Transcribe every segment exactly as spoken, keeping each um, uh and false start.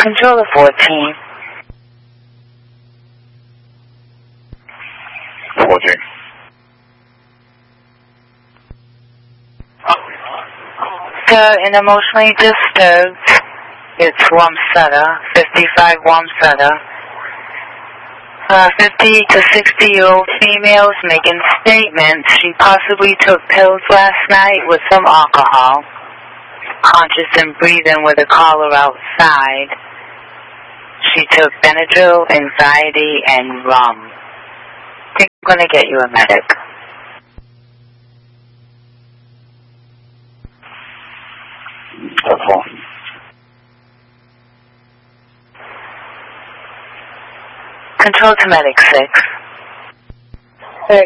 Controller fourteen. fourteen. Sir, in emotionally disturbed, it's Wamsutta, fifty-five Wamsutta. Uh, fifty to sixty year old females making statements. She possibly took pills last night with some alcohol. Conscious and breathing with a collar outside. She took Benadryl, anxiety, and rum. I think I'm going to get you a medic. That's all. Control to medic six. Hey.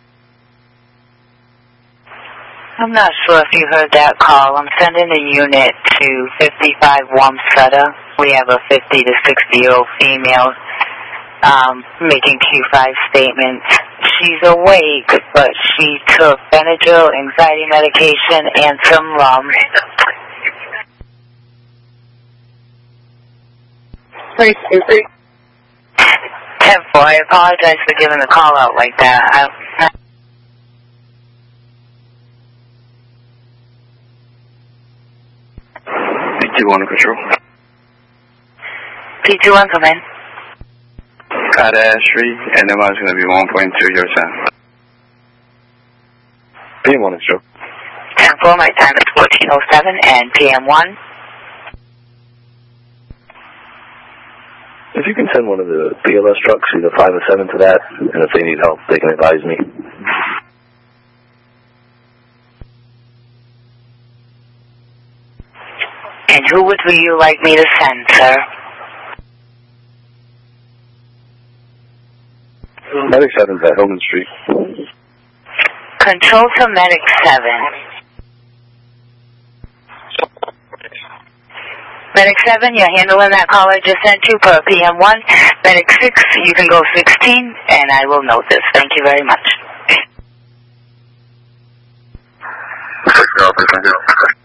I'm not sure if you heard that call. I'm sending a unit to fifty-five Wamsutta. We have a fifty to sixty year old female um, making Q five statements. She's awake, but she took Benadryl, anxiety medication, and some rum. Three, two, three. ten four, I apologize for giving the call out like that. I, I P two one control. P two one, come in. Got Ashley, and the is going to be one point two your time. P M one control. ten four, my time is fourteen oh seven, and P M one. If you can send one of the P L S trucks, either five or seven to that, and if they need help, they can advise me. And who would you like me to send, sir? Medic seven's at Hillman Street. Control to Medic seven. Medic seven, you're handling that call I just sent you per P M one. Medic six, you can go sixteen, and I will note this. Thank you very much. Thank you.